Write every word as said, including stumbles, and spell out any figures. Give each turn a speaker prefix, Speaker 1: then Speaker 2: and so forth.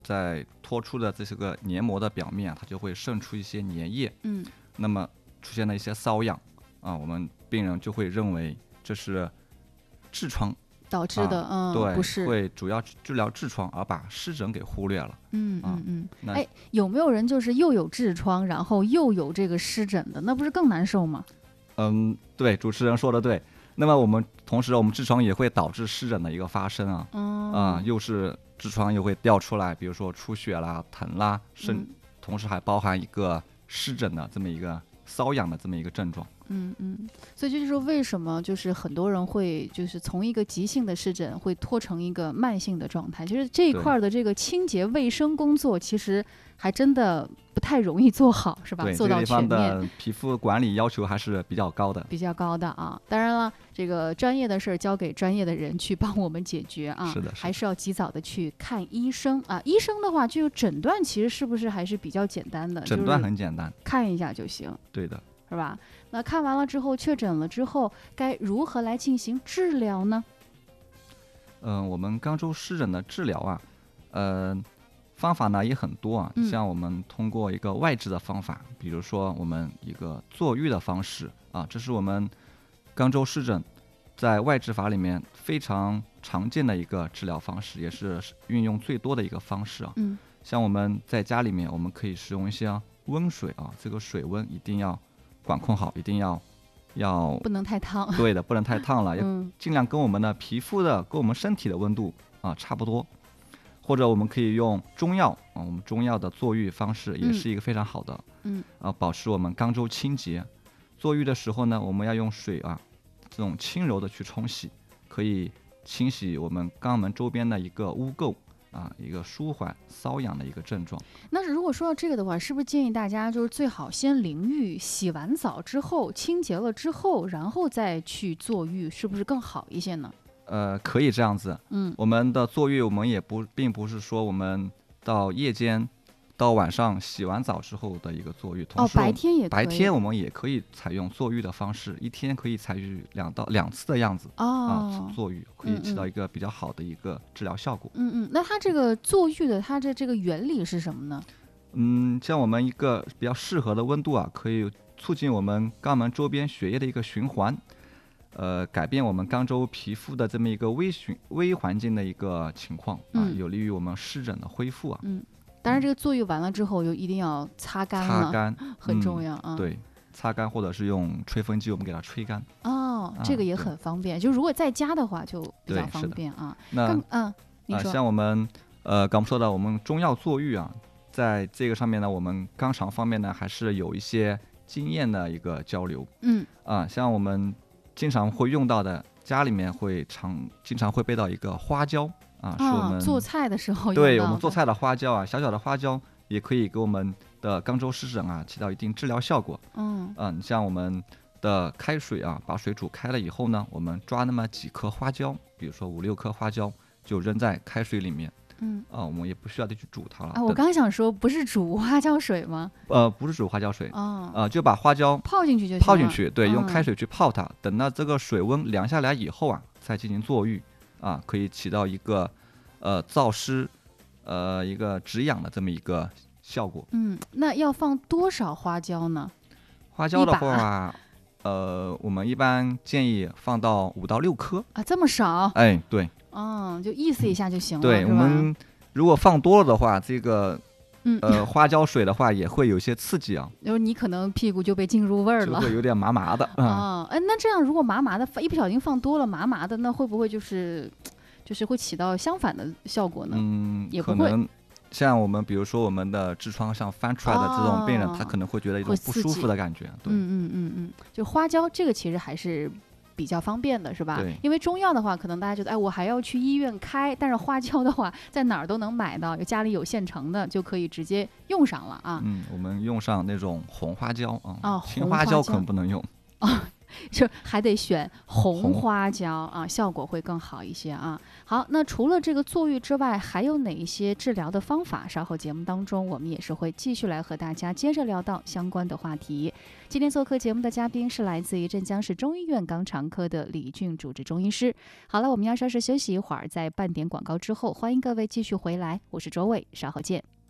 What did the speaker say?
Speaker 1: 在脱出的这些个黏膜的表面，它就会渗出一些粘液，
Speaker 2: 嗯，
Speaker 1: 那么出现了一些瘙痒啊，我们病人就会认为这是痔疮
Speaker 2: 导致的，
Speaker 1: 啊、
Speaker 2: 嗯，
Speaker 1: 对，
Speaker 2: 不是，
Speaker 1: 会主要治疗痔疮，而把湿疹给忽略了。
Speaker 2: 嗯
Speaker 1: 啊
Speaker 2: 嗯嗯，
Speaker 1: 那
Speaker 2: 哎，有没有人就是又有痔疮，然后又有这个湿疹的，那不是更难受吗？
Speaker 1: 嗯，对，主持人说的对。那么我们同时，我们痔疮也会导致湿疹的一个发生啊，
Speaker 2: 嗯
Speaker 1: 啊、又是痔疮又会掉出来，比如说出血啦、疼啦，甚、
Speaker 2: 嗯
Speaker 1: 同时还包含一个湿疹的这么一个瘙痒的这么一个症状。
Speaker 2: 嗯嗯，所以这就是为什么就是很多人会就是从一个急性的湿疹会拖成一个慢性的状态，就是这一
Speaker 1: 对
Speaker 2: 块儿的这个清洁卫生工作其实还真的不太容易做好，是吧？
Speaker 1: 对，
Speaker 2: 做到
Speaker 1: 这个地方
Speaker 2: 全面。
Speaker 1: 的皮肤管理要求还是比较高的。
Speaker 2: 比较高的啊，当然了，这个专业的事儿交给专业的人去帮我们解决啊，
Speaker 1: 是的是的
Speaker 2: 还是要及早的去看医生啊。医生的话，这个诊断其实是不是还是比较简单的？
Speaker 1: 诊断很简单，
Speaker 2: 看一下就行，
Speaker 1: 对的。
Speaker 2: 是吧？那看完了之后，确诊了之后，该如何来进行治疗呢？
Speaker 1: 嗯、我们肛周湿疹的治疗啊，呃，方法呢也很多啊，
Speaker 2: 嗯
Speaker 1: 像我们通过一个外治的方法，比如说我们一个坐浴的方式啊，这是我们肛周湿疹在外治法里面非常常见的一个治疗方式，也是运用最多的一个方式啊。
Speaker 2: 嗯
Speaker 1: 像我们在家里面，我们可以使用一些温水啊，这个水温一定要管控好，一定要要
Speaker 2: 不能太烫。
Speaker 1: 对的，不能太烫了，要
Speaker 2: 嗯
Speaker 1: 尽量跟我们的皮肤的、跟我们身体的温度啊差不多。或者我们可以用中药啊，我们中药的坐浴方式也是一个非常好的，
Speaker 2: 嗯
Speaker 1: 啊，保持我们肛周清洁。坐浴的时候呢，我们要用水啊，这种轻柔的去冲洗，可以清洗我们肛门周边的一个污垢啊，一个舒缓瘙痒的一个症状。
Speaker 2: 那如果说到这个的话，是不是建议大家就是最好先淋浴，洗完澡之后清洁了之后，然后再去坐浴，是不是更好一些呢？
Speaker 1: 呃，可以这样子。
Speaker 2: 嗯
Speaker 1: 我们的坐浴，我们也不并不是说我们到夜间、到晚上洗完澡之后的一个坐浴，同
Speaker 2: 哦，
Speaker 1: 时我们
Speaker 2: 白天也可以。
Speaker 1: 白天我们也可以采用坐浴的方式，一天可以采取两到两次的样子啊
Speaker 2: 哦，
Speaker 1: 坐浴，可以起到
Speaker 2: 嗯嗯
Speaker 1: 一个比较好的一个治疗效果。
Speaker 2: 嗯嗯，那它这个坐浴的它的这个原理是什么呢？
Speaker 1: 嗯，像我们一个比较适合的温度啊，可以促进我们肛门周边血液的一个循环，呃，改变我们肛周皮肤的这么一个微循微环境的一个情况啊，
Speaker 2: 嗯
Speaker 1: 有利于我们湿疹的恢复啊。
Speaker 2: 嗯，当然这个坐浴完了之后就一定要擦干了，
Speaker 1: 擦干
Speaker 2: 很
Speaker 1: 嗯
Speaker 2: 重要啊。
Speaker 1: 对，擦干或者是用吹风机，我们给它吹干。
Speaker 2: 哦，这个也
Speaker 1: 对
Speaker 2: 很方便。就如果在家的话，就比较方
Speaker 1: 对是的
Speaker 2: 便啊。
Speaker 1: 那
Speaker 2: 刚嗯，你
Speaker 1: 啊、
Speaker 2: 说，
Speaker 1: 像我们呃刚说的，我们中药坐浴啊，在这个上面呢，我们肛肠方面呢，还是有一些经验的一个交流
Speaker 2: 嗯
Speaker 1: 啊、像我们经常会用到的，家里面会常经常会备到一个花椒啊，是我
Speaker 2: 啊，
Speaker 1: 们
Speaker 2: 做菜的时候
Speaker 1: 对
Speaker 2: 用到的，
Speaker 1: 我们做菜的花椒啊，小小的花椒也可以给我们的肛周湿疹啊起到一定治疗效果。
Speaker 2: 嗯
Speaker 1: 嗯，像我们的开水啊，把水煮开了以后呢，我们抓那么几颗花椒，比如说五六颗花椒，就扔在开水里面
Speaker 2: 嗯。
Speaker 1: 啊，我们也不需要再去煮它了。
Speaker 2: 啊，我
Speaker 1: 等
Speaker 2: 刚想说，不是煮花椒水吗？
Speaker 1: 呃不是煮花椒水，
Speaker 2: 啊，
Speaker 1: 呃就把花椒
Speaker 2: 泡进去就行了
Speaker 1: 泡进去，对，用开
Speaker 2: 嗯
Speaker 1: 水去泡它，等到这个水温凉下来以后啊，再进行坐浴啊，可以起到一个呃燥湿呃一个止痒的这么一个效果。
Speaker 2: 嗯，那要放多少花椒呢？
Speaker 1: 花椒的
Speaker 2: 一把
Speaker 1: 话，呃，我们一般建议放到五到六颗。
Speaker 2: 啊，这么少？
Speaker 1: 哎，对
Speaker 2: 嗯，就意思一下就行了，
Speaker 1: 对，
Speaker 2: 是吧？
Speaker 1: 我们如果放多了的话，这个
Speaker 2: 嗯，
Speaker 1: 呃花椒水的话也会有一些刺激啊，
Speaker 2: 就是你可能屁股就被浸入味儿了。
Speaker 1: 就会有点麻麻的啊。
Speaker 2: 哦，哎，那这样如果麻麻的，一不小心放多了麻麻的，那会不会就是就是会起到相反的效果呢？
Speaker 1: 嗯，
Speaker 2: 也不会
Speaker 1: 可能像我们比如说我们的痔疮像翻出来的这种病人，
Speaker 2: 哦
Speaker 1: 他可能会觉得一种
Speaker 2: 会
Speaker 1: 不舒
Speaker 2: 刺激
Speaker 1: 服的感觉。对，
Speaker 2: 嗯嗯嗯嗯，就花椒这个其实还是比较方便的，是吧？
Speaker 1: 对
Speaker 2: 因为中药的话，可能大家觉得，哎，我还要去医院开，但是花椒的话，在哪儿都能买到，有家里有现成的，就可以直接用上了啊。
Speaker 1: 嗯，我们用上那种红花椒啊，
Speaker 2: 哦
Speaker 1: 青花椒可
Speaker 2: 红花椒
Speaker 1: 能不能用。
Speaker 2: 就还得选红
Speaker 1: 红
Speaker 2: 花椒啊，效果会更好一些啊。好，那除了这个坐浴之外，还有哪一些治疗的方法？稍后节目当中，我们也是会继续来和大家接着聊到相关的话题。今天做客节目的嘉宾是来自于镇江市中医院肛肠科的李俊主治中医师。好了，我们要稍事休息一会儿，在半点广告之后，欢迎各位继续回来，我是周伟，稍后见。